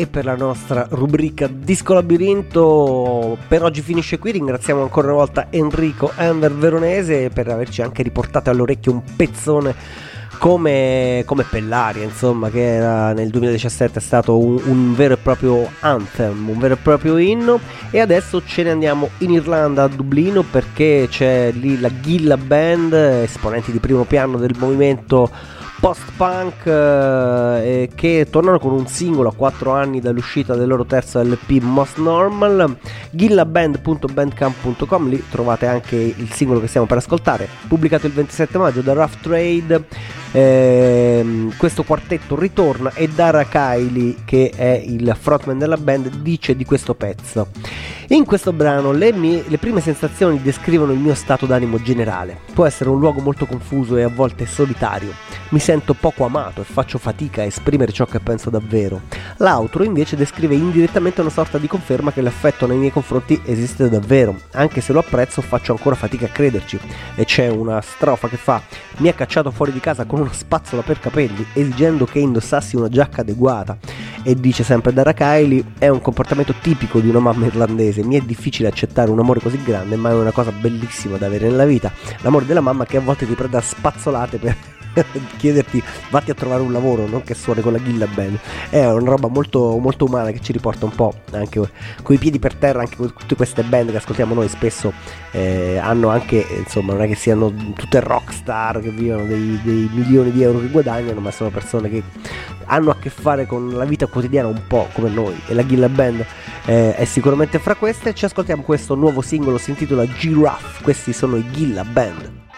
e per la nostra rubrica Disco Labirinto. Per oggi finisce qui, ringraziamo ancora una volta Enrico Enver Veronese per averci anche riportato all'orecchio un pezzone come Pellaria, insomma, che era nel 2017 è stato un vero e proprio anthem, un vero e proprio inno. E adesso ce ne andiamo in Irlanda, a Dublino, perché c'è lì la Gilla Band, esponenti di primo piano del movimento post-punk, che tornano con un singolo a 4 anni dall'uscita del loro terzo LP Most Normal. gillaband.bandcamp.com, lì trovate anche il singolo che stiamo per ascoltare, pubblicato il 27 maggio da Rough Trade. Questo quartetto ritorna e Dara Kiley, che è il frontman della band, dice di questo pezzo: in questo brano le prime sensazioni descrivono il mio stato d'animo generale. Può essere un luogo molto confuso e a volte solitario. Mi sento poco amato e faccio fatica a esprimere ciò che penso davvero. L'outro invece descrive indirettamente una sorta di conferma che l'affetto nei miei confronti esiste davvero. Anche se lo apprezzo, faccio ancora fatica a crederci. E c'è una strofa che fa: mi ha cacciato fuori di casa con una spazzola per capelli, esigendo che indossassi una giacca adeguata. E dice sempre Dara Kiley: è un comportamento tipico di una mamma irlandese. Mi è difficile accettare un amore così grande, ma è una cosa bellissima da avere nella vita. L'amore della mamma che a volte ti prende a spazzolate per chiederti vatti a trovare un lavoro, non che suoni con la Gilla Band. È una roba molto, molto umana, che ci riporta un po' anche coi piedi per terra. Anche tutte queste band che ascoltiamo noi spesso hanno anche, insomma, non è che siano tutte rockstar che vivono dei milioni di euro che guadagnano, ma sono persone che hanno a che fare con la vita quotidiana un po' come noi, e la Gilla Band è sicuramente fra queste. Ci ascoltiamo questo nuovo singolo, si intitola Giraffe. Questi sono i Gilla Band.